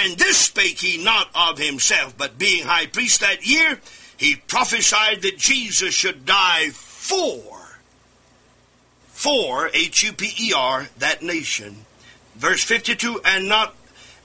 And this spake he not of himself, but being high priest that year, he prophesied that Jesus should die for, H-U-P-E-R, that nation. Verse 52, and not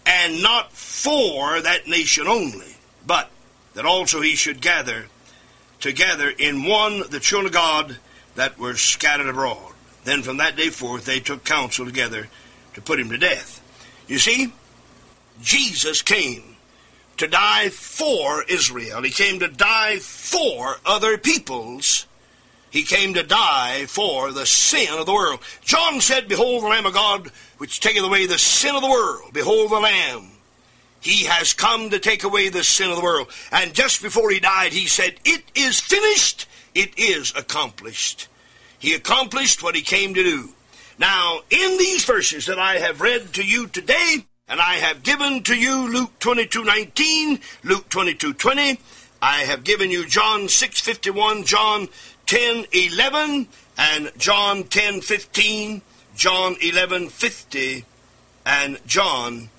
for that nation only, but that also he should gather together in one the children of God that were scattered abroad. Then from that day forth they took counsel together to put him to death. You see, Jesus came to die for Israel. He came to die for other peoples. He came to die for the sin of the world. John said, behold the Lamb of God, which taketh away the sin of the world. Behold the Lamb. He has come to take away the sin of the world. And just before he died, he said, it is finished. It is accomplished. He accomplished what he came to do. Now, in these verses that I have read to you today, and I have given to you Luke 22:19, Luke 22:20, I have given you John 6:51, John 10:11, and John 10:15, John 11:50, and John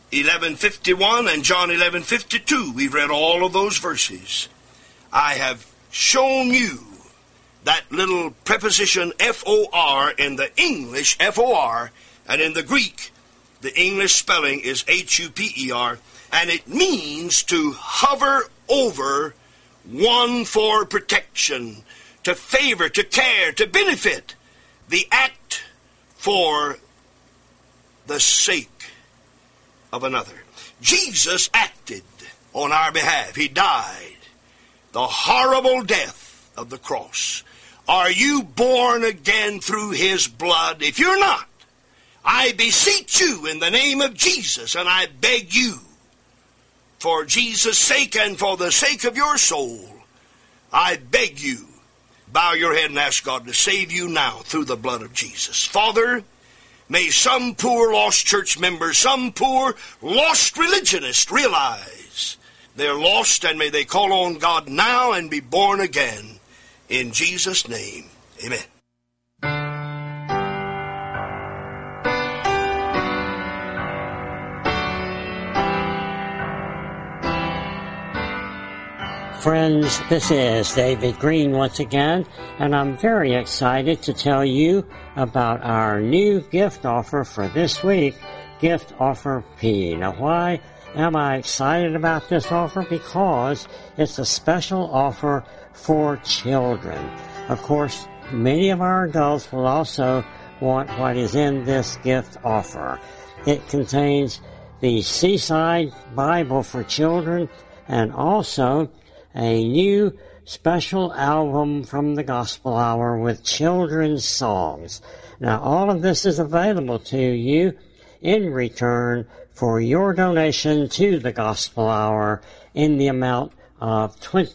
11:51, and John 11:52. We've read all of those verses. I have shown you that little preposition F-O-R in the English, F-O-R, and in the Greek, the English spelling is H-U-P-E-R, and it means to hover over one for protection, to favor, to care, to benefit, the act for the sake of another. Jesus acted on our behalf. He died the horrible death of the cross. Are you born again through his blood? If you're not, I beseech you in the name of Jesus, and I beg you, for Jesus' sake and for the sake of your soul, I beg you, bow your head and ask God to save you now through the blood of Jesus. Father, may some poor lost church member, some poor lost religionist realize they're lost, and may they call on God now and be born again. In Jesus' name, amen. Friends, this is David Green once again, and I'm very excited to tell you about our new gift offer for this week, Gift Offer P. Now, why am I excited about this offer? Because it's a special offer for children. Of course, many of our adults will also want what is in this gift offer. It contains the Seaside Bible for children and also a new special album from the Gospel Hour with children's songs. Now, all of this is available to you in return for your donation to the Gospel Hour in the amount of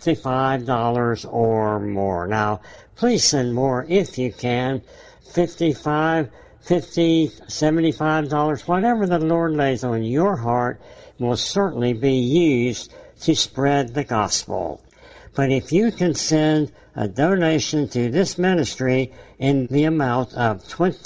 $25 or more. Now, please send more if you can. $55, $50, $75, whatever the Lord lays on your heart will certainly be used to spread the gospel. But if you can send a donation to this ministry in the amount of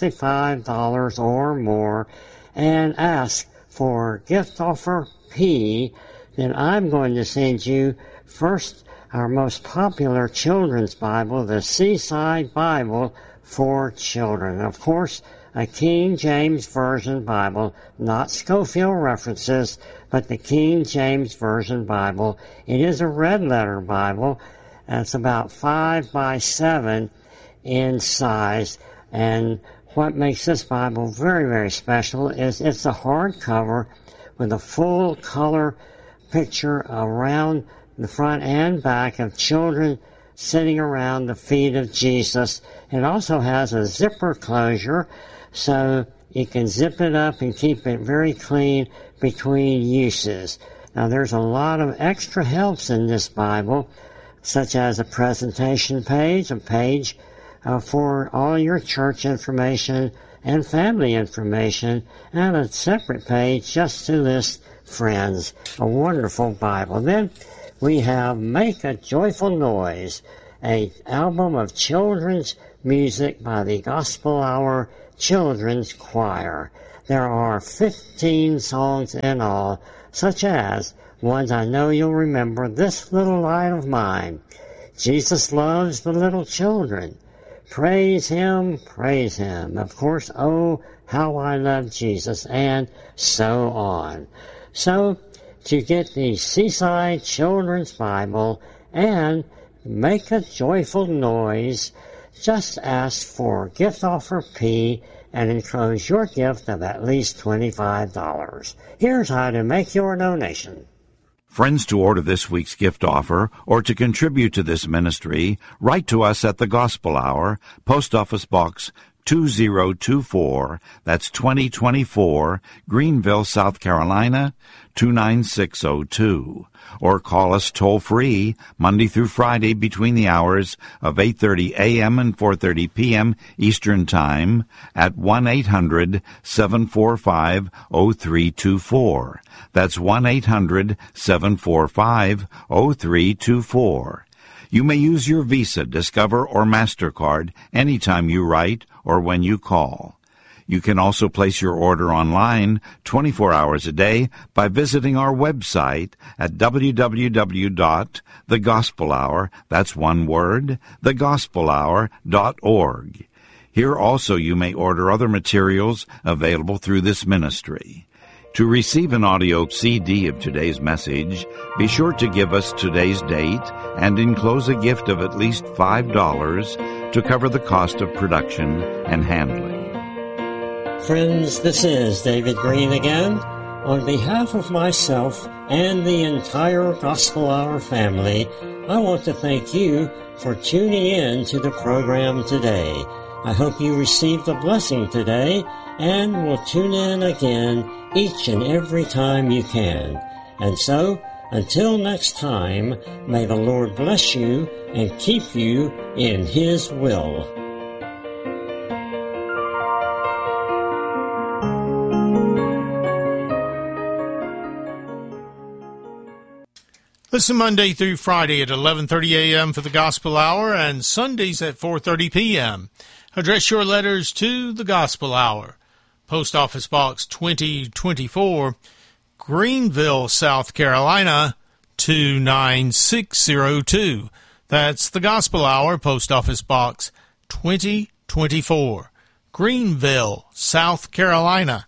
$25 or more and ask for Gift Offer P, then I'm going to send you first our most popular children's Bible, the Seaside Bible for Children. Of course, a King James Version Bible, not Scofield references, but the King James Version Bible. It is a red letter Bible. It's about 5 by 7 in size. And what makes this Bible very, very special is it's a hardcover with a full color picture around the front and back of children sitting around the feet of Jesus. It also has a zipper closure, so you can zip it up and keep it very clean between uses. Now, there's a lot of extra helps in this Bible, such as a presentation page, a page for all your church information and family information, and a separate page just to list friends. A wonderful Bible. Then we have Make a Joyful Noise, an album of children's music by the Gospel Hour Children's Choir. There are 15 songs in all, such as ones I know you'll remember, This Little Light of Mine, Jesus Loves the Little Children, Praise Him, of course, Oh, How I Love Jesus, and so on. So, to get the Seaside Children's Bible and make a joyful noise, just ask for Gift Offer P and enclose your gift of at least $25. Here's how to make your donation. Friends, to order this week's gift offer or to contribute to this ministry, write to us at the Gospel Hour, Post Office Box 2024, that's 2024, Greenville, South Carolina, 29602. Or call us toll-free Monday through Friday between the hours of 8:30 a.m. and 4:30 p.m. Eastern Time at 1-800-745-0324. That's 1-800-745-0324. You may use your Visa, Discover, or MasterCard anytime you write or when you call. You can also place your order online 24 hours a day by visiting our website at www.thegospelhour, that's one word, thegospelhour.org. Here also you may order other materials available through this ministry. To receive an audio CD of today's message, be sure to give us today's date and enclose a gift of at least $5 to cover the cost of production and handling. Friends, this is David Green again. On behalf of myself and the entire Gospel Hour family, I want to thank you for tuning in to the program today. I hope you received a blessing today and will tune in again each and every time you can. And so, until next time, may the Lord bless you and keep you in His will. Listen Monday through Friday at 11:30 a.m. for the Gospel Hour and Sundays at 4:30 p.m. Address your letters to the Gospel Hour. Post Office Box 2024, Greenville, South Carolina, 29602. That's the Gospel Hour, Post Office Box 2024, Greenville, South Carolina,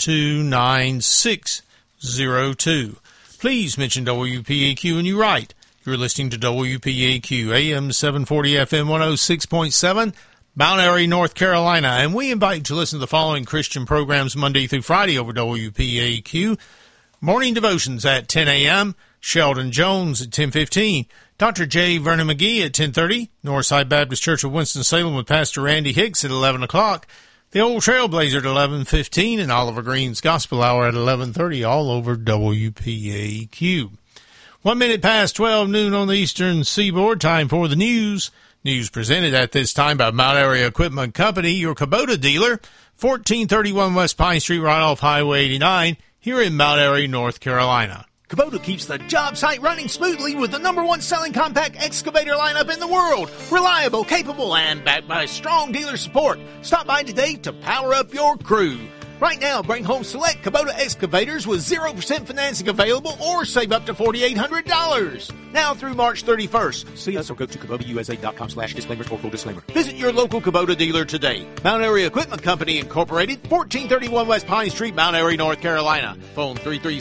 29602. Please mention WPAQ when you write. You're listening to WPAQ, AM 740 FM 106.7, Mount Airy, North Carolina. And we invite you to listen to the following Christian programs Monday through Friday over WPAQ. Morning devotions at 10 a.m., Sheldon Jones at 10:15, Dr. J. Vernon McGee at 10:30, Northside Baptist Church of Winston-Salem with Pastor Randy Hicks at 11 o'clock, The Old Trailblazer at 11:15, and Oliver Green's Gospel Hour at 11:30, all over WPAQ. 1 minute past 12 noon on the Eastern Seaboard, time for the news. News presented at this time by Mount Airy Equipment Company, your Kubota dealer, 1431 West Pine Street, right off Highway 89, here in Mount Airy, North Carolina. Kubota keeps the job site running smoothly with the #1 selling compact excavator lineup in the world. Reliable, capable, and backed by strong dealer support. Stop by today to power up your crew. Right now, bring home select Kubota excavators with 0% financing available or save up to $4,800. Now through March 31st. See us or go to KubotaUSA.com/disclaimers for full disclaimer. Visit your local Kubota dealer today. Mount Airy Equipment Company Incorporated, 1431 West Pine Street, Mount Airy, North Carolina. Phone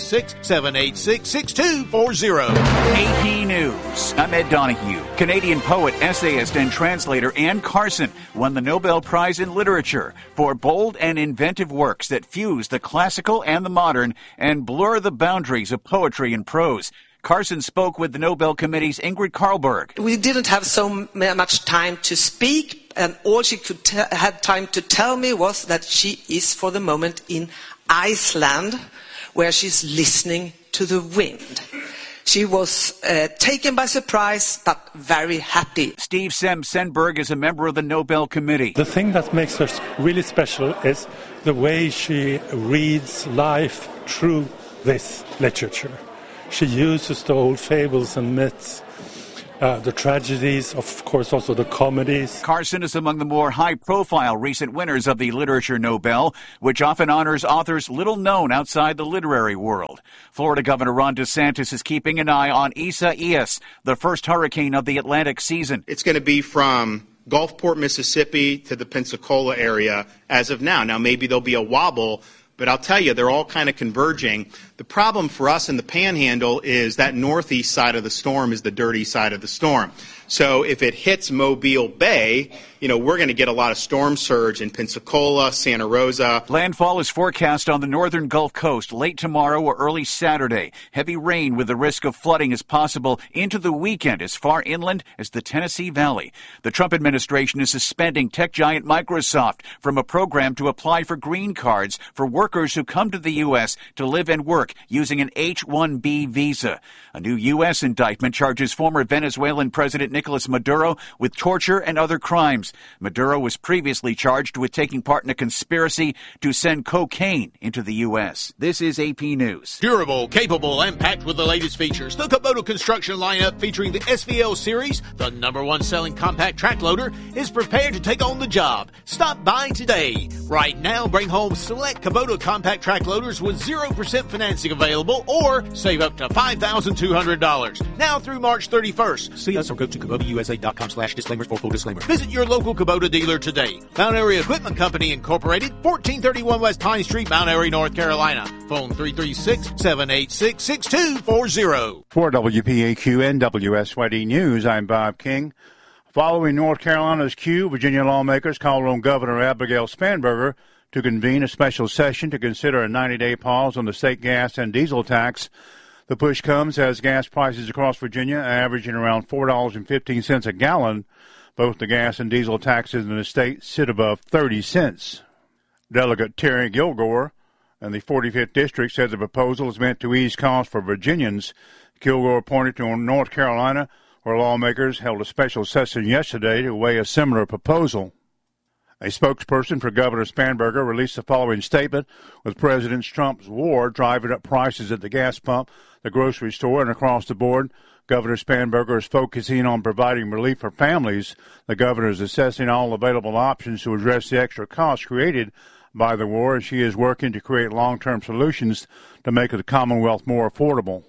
336-786-6240. AP News. I'm Ed Donahue. Canadian poet, essayist, and translator Anne Carson won the Nobel Prize in Literature for bold and inventive works that fuse the classical and the modern and blur the boundaries of poetry and prose. Carson spoke with the Nobel Committee's Ingrid Carlberg. We didn't have so much time to speak, and all she could had time to tell me was that she is for the moment in Iceland, where she's listening to the wind. She was taken by surprise, but very happy. Steve Semsenberg is a member of the Nobel Committee. The thing that makes her really special is the way she reads life through this literature. She uses the old fables and myths the tragedies, of course, also the comedies. Carson is among the more high-profile recent winners of the Literature Nobel, which often honors authors little known outside the literary world. Florida Governor Ron DeSantis is keeping an eye on Isaias, the first hurricane of the Atlantic season. It's going to be from Gulfport, Mississippi to the Pensacola area as of now. Now, maybe there'll be a wobble, but I'll tell you, they're all kind of converging. The problem for us in the Panhandle is that northeast side of the storm is the dirty side of the storm. So if it hits Mobile Bay, we're going to get a lot of storm surge in Pensacola, Santa Rosa. Landfall is forecast on the northern Gulf Coast late tomorrow or early Saturday. Heavy rain with the risk of flooding is possible into the weekend as far inland as the Tennessee Valley. The Trump administration is suspending tech giant Microsoft from a program to apply for green cards for workers who come to the U.S. to live and work using an H-1B visa. A new U.S. indictment charges former Venezuelan President Nicolas Maduro with torture and other crimes. Maduro was previously charged with taking part in a conspiracy to send cocaine into the U.S. This is AP News. Durable, capable, and packed with the latest features. The Kubota construction lineup featuring the SVL series, the #1 selling compact track loader, is prepared to take on the job. Stop by today. Right now, bring home select Kubota compact track loaders with 0% financing available or save up to $5,200. Now through March 31st. See us or go to KubotaUSA.com/disclaimers for full disclaimer. Visit your local Kubota dealer today. Mount Airy Equipment Company Incorporated, 1431 West Pine Street, Mount Airy, North Carolina. Phone 336-786-6240. For WPAQ and WSYD News, I'm Bob King. Following North Carolina's cue, Virginia lawmakers called on Governor Abigail Spanberger to convene a special session to consider a 90-day pause on the state gas and diesel tax. The push comes as gas prices across Virginia are averaging around $4.15 a gallon. Both the gas and diesel taxes in the state sit above 30 cents. Delegate Terry Kilgore in the 45th District said the proposal is meant to ease costs for Virginians. Kilgore pointed to North Carolina, where lawmakers held a special session yesterday to weigh a similar proposal. A spokesperson for Governor Spanberger released the following statement: with President Trump's war driving up prices at the gas pump, the grocery store, and across the board, Governor Spanberger is focusing on providing relief for families. The governor is assessing all available options to address the extra costs created by the war, as she is working to create long-term solutions to make the Commonwealth more affordable.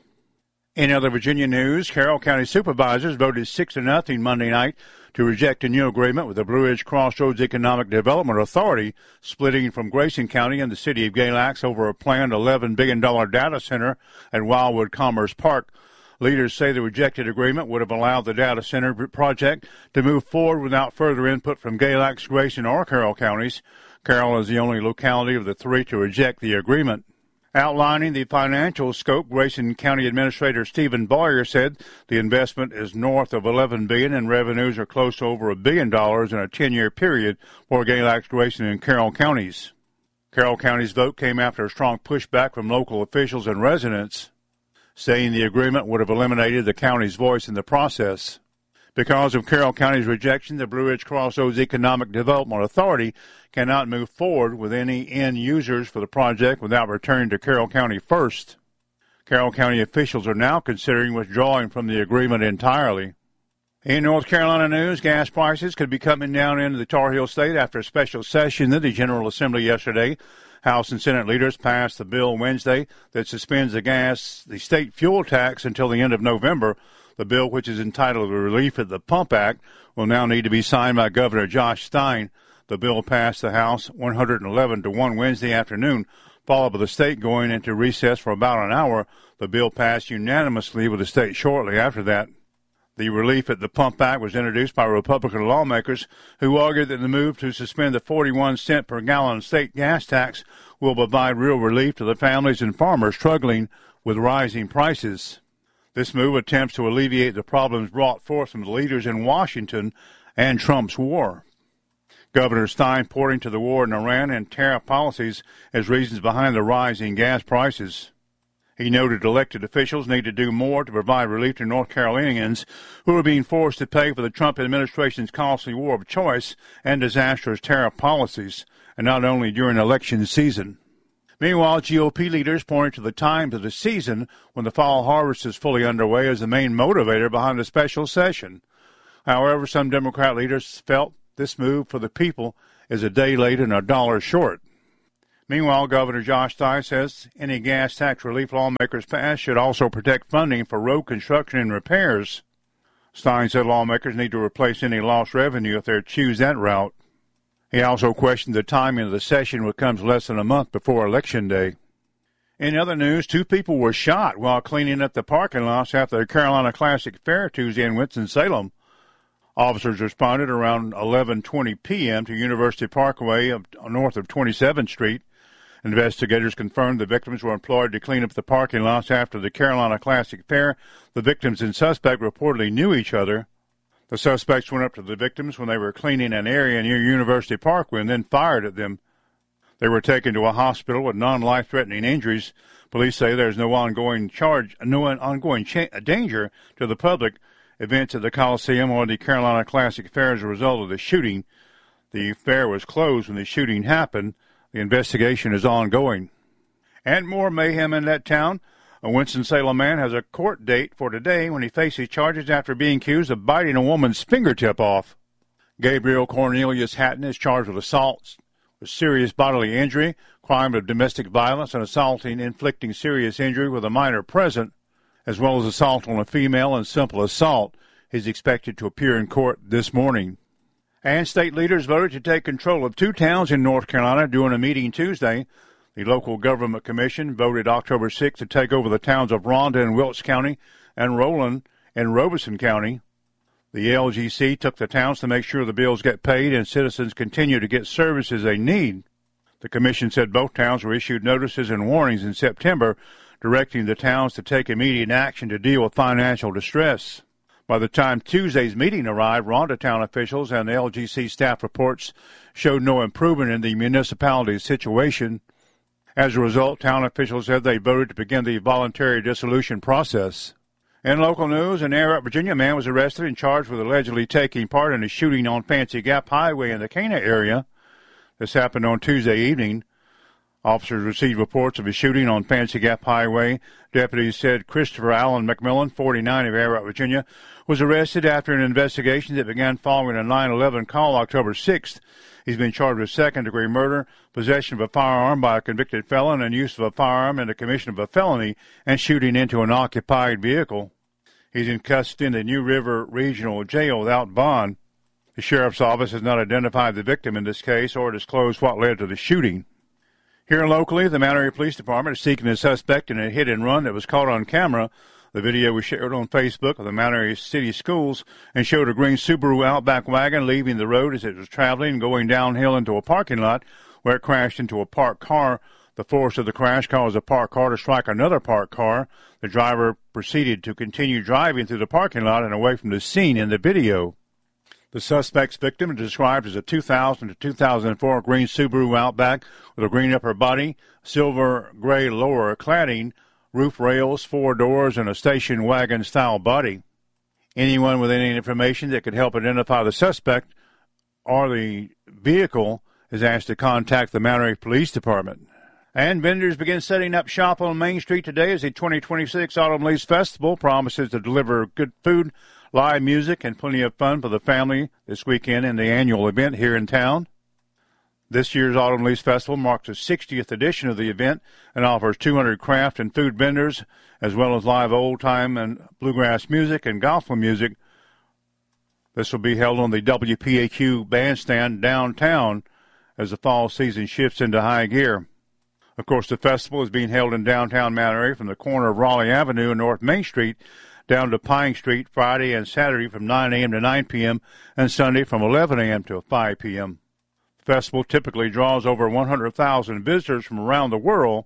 In other Virginia news, Carroll County supervisors voted 6-0 Monday night to reject a new agreement with the Blue Ridge Crossroads Economic Development Authority, splitting from Grayson County and the city of Galax over a planned $11 billion data center at Wildwood Commerce Park. Leaders say the rejected agreement would have allowed the data center project to move forward without further input from Galax, Grayson, or Carroll counties. Carroll is the only locality of the three to reject the agreement. Outlining the financial scope, Grayson County Administrator Stephen Boyer said the investment is north of $11 billion and revenues are close to over $1 billion in a 10-year period for Galax, Grayson, and Carroll counties. Carroll County's vote came after a strong pushback from local officials and residents, saying the agreement would have eliminated the county's voice in the process. Because of Carroll County's rejection, the Blue Ridge Crossroads Economic Development Authority cannot move forward with any end users for the project without returning to Carroll County first. Carroll County officials are now considering withdrawing from the agreement entirely. In North Carolina news, gas prices could be coming down into the Tar Heel State after a special session of the General Assembly yesterday. House and Senate leaders passed the bill Wednesday that suspends the state fuel tax until the end of November. The bill, which is entitled the Relief at the Pump Act, will now need to be signed by Governor Josh Stein. The bill passed the House 111-1 Wednesday afternoon, followed by the state going into recess for about an hour. The bill passed unanimously with the state shortly after that. The Relief at the Pump Act was introduced by Republican lawmakers who argued that the move to suspend the 41-cent per gallon state gas tax will provide real relief to the families and farmers struggling with rising prices. This move attempts to alleviate the problems brought forth from the leaders in Washington and Trump's war. Governor Stein pointing to the war in Iran and tariff policies as reasons behind the rise in gas prices. He noted elected officials need to do more to provide relief to North Carolinians who are being forced to pay for the Trump administration's costly war of choice and disastrous tariff policies, and not only during election season. Meanwhile, GOP leaders pointing to the time of the season when the fall harvest is fully underway as the main motivator behind the special session. However, some Democrat leaders felt this move for the people is a day late and $1 short. Meanwhile, Governor Josh Stein says any gas tax relief lawmakers pass should also protect funding for road construction and repairs. Stein said lawmakers need to replace any lost revenue if they choose that route. He also questioned the timing of the session, which comes less than a month before Election Day. In other news, 2 people were shot while cleaning up the parking lots after the Carolina Classic Fair Tuesday in Winston-Salem. Officers responded around 11:20 p.m. to University Parkway north of 27th Street. Investigators confirmed the victims were employed to clean up the parking lots after the Carolina Classic Fair. The victims and suspect reportedly knew each other. The suspects went up to the victims when they were cleaning an area near University Parkway and then fired at them. They were taken to a hospital with non-life-threatening injuries. Police say there's no ongoing danger to the public. Events at the Coliseum or the Carolina Classic Fair as a result of the shooting. The fair was closed when the shooting happened. The investigation is ongoing. And more mayhem in that town. A Winston-Salem man has a court date for today when he faces charges after being accused of biting a woman's fingertip off. Gabriel Cornelius Hatton is charged with assault with serious bodily injury, crime of domestic violence, and inflicting serious injury with a minor present, as well as assault on a female and simple assault. He's expected to appear in court this morning. And state leaders voted to take control of 2 towns in North Carolina during a meeting Tuesday. The Local Government Commission voted October 6th to take over the towns of Rhonda in Wilkes County and Roland in Robeson County. The LGC took the towns to make sure the bills get paid and citizens continue to get services they need. The commission said both towns were issued notices and warnings in September directing the towns to take immediate action to deal with financial distress. By the time Tuesday's meeting arrived, Rhonda town officials and the LGC staff reports showed no improvement in the municipality's situation. As a result, town officials said they voted to begin the voluntary dissolution process. In local news, an Air Up, Virginia man was arrested and charged with allegedly taking part in a shooting on Fancy Gap Highway in the Cana area. This happened on Tuesday evening. Officers received reports of a shooting on Fancy Gap Highway. Deputies said Christopher Allen McMillan, 49, of Air Up, Virginia, was arrested after an investigation that began following a 9/11 call October 6th. He's been charged with second-degree murder, possession of a firearm by a convicted felon, and use of a firearm in the commission of a felony, and shooting into an occupied vehicle. He's in custody in the New River Regional Jail without bond. The sheriff's office has not identified the victim in this case or disclosed what led to the shooting. Here locally, the Mount Airy Police Department is seeking a suspect in a hit-and-run that was caught on camera. The video was shared on Facebook of the Mount Airy City Schools and showed a green Subaru Outback wagon leaving the road as it was traveling, going downhill into a parking lot where it crashed into a parked car. The force of the crash caused a parked car to strike another parked car. The driver proceeded to continue driving through the parking lot and away from the scene in the video. The suspect's victim is described as a 2000 to 2004 green Subaru Outback with a green upper body, silver-gray lower cladding, roof rails, 4 doors, and a station wagon-style body. Anyone with any information that could help identify the suspect or the vehicle is asked to contact the Mount Airy Police Department. And vendors begin setting up shop on Main Street today as the 2026 Autumn Leaves Festival promises to deliver good food, live music, and plenty of fun for the family this weekend in the annual event here in town. This year's Autumn Leaves Festival marks the 60th edition of the event and offers 200 craft and food vendors, as well as live old-time and bluegrass music and gospel music. This will be held on the WPAQ bandstand downtown as the fall season shifts into high gear. Of course, the festival is being held in downtown Mount Airy from the corner of Raleigh Avenue and North Main Street down to Pine Street Friday and Saturday from 9 a.m. to 9 p.m. and Sunday from 11 a.m. to 5 p.m. The festival typically draws over 100,000 visitors from around the world.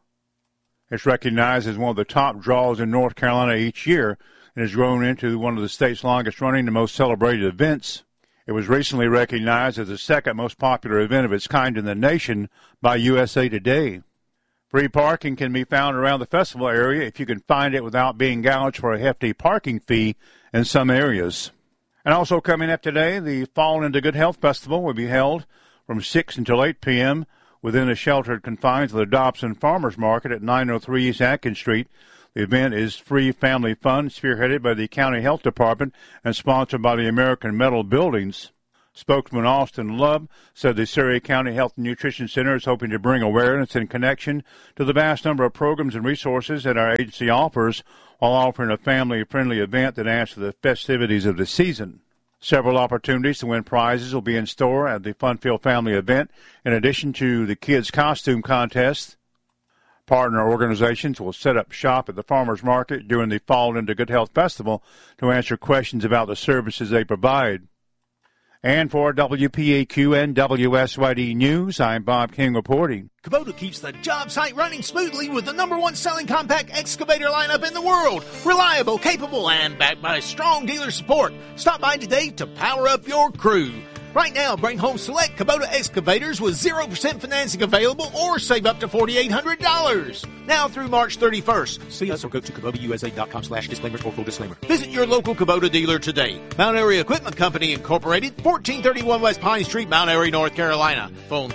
It's recognized as one of the top draws in North Carolina each year and has grown into one of the state's longest-running and most celebrated events. It was recently recognized as the second most popular event of its kind in the nation by USA Today. Free parking can be found around the festival area if you can find it without being gouged for a hefty parking fee in some areas. And also coming up today, the Fall into Good Health Festival will be held from 6 until 8 p.m. within the sheltered confines of the Dobson Farmers Market at 903 East Atkins Street. The event is free family fun, spearheaded by the County Health Department and sponsored by the American Metal Buildings. Spokesman Austin Love said the Surrey County Health and Nutrition Center is hoping to bring awareness and connection to the vast number of programs and resources that our agency offers, while offering a family-friendly event that adds to the festivities of the season. Several opportunities to win prizes will be in store at the Fun-Filled Family event, in addition to the kids' costume contest. Partner organizations will set up shop at the farmers market during the Fall into Good Health Festival to answer questions about the services they provide. And for WPAQ and WSYD News, I'm Bob King reporting. Kubota keeps the job site running smoothly with the #1 selling compact excavator lineup in the world. Reliable, capable, and backed by strong dealer support. Stop by today to power up your crew. Right now, bring home select Kubota excavators with 0% financing available or save up to $4,800. Now through March 31st. See us or go to KubotaUSA.com/disclaimers for full disclaimer. Visit your local Kubota dealer today. Mount Airy Equipment Company Incorporated, 1431 West Pine Street, Mount Airy, North Carolina. Phone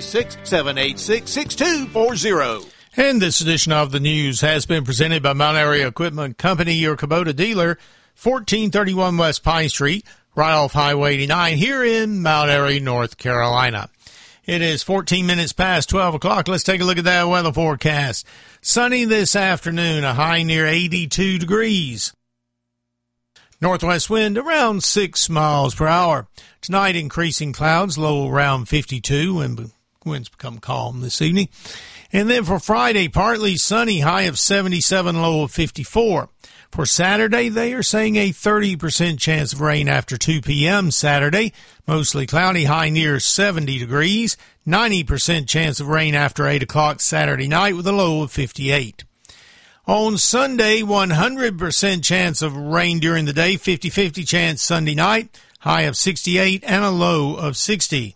336-786-6240. And this edition of the news has been presented by Mount Airy Equipment Company, your Kubota dealer, 1431 West Pine Street, right off Highway 89 here in Mount Airy, North Carolina. It is 14 minutes past 12 o'clock. Let's take a look at that weather forecast. Sunny this afternoon, a high near 82 degrees. Northwest wind around 6 miles per hour. Tonight, increasing clouds, low around 52, and winds become calm this evening. And then for Friday, partly sunny, high of 77, low of 54. For Saturday, they are saying a 30% chance of rain after 2 p.m. Saturday. Mostly cloudy, high near 70 degrees. 90% chance of rain after 8 o'clock Saturday night with a low of 58. On Sunday, 100% chance of rain during the day. 50-50 chance Sunday night. High of 68 and a low of 60.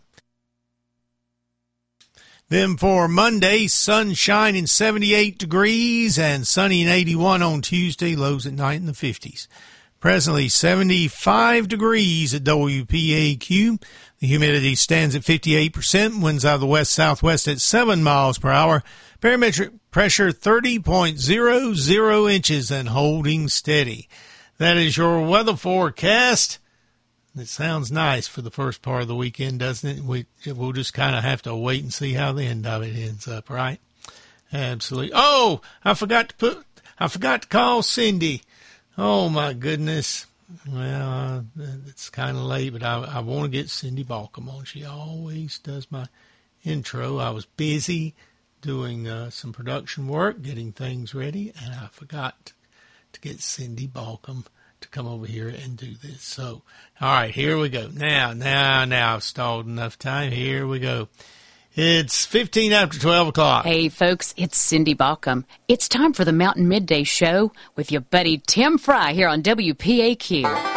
Then for Monday, sunshine and 78 degrees and sunny and 81 on Tuesday, lows at night in the 50s. Presently 75 degrees at WPAQ. The humidity stands at 58%. Winds out of the west-southwest at 7 miles per hour. Barometric pressure 30.00 inches and holding steady. That is your weather forecast. It sounds nice for the first part of the weekend, doesn't it? We'll just kind of have to wait and see how the end of it ends up, right? Absolutely. Oh, I forgot to call Cindy. Oh my goodness. Well, it's kind of late, but I want to get Cindy Balcom on. She always does my intro. I was busy doing some production work, getting things ready, and I forgot to get Cindy Balcom to come over here and do this. So, all right, here we go. Now, I've stalled enough time. Here we go. It's 15 after 12 o'clock. Hey, folks, it's Cindy Balcom. It's time for the Mountain Midday Show with your buddy Tim Fry here on WPAQ.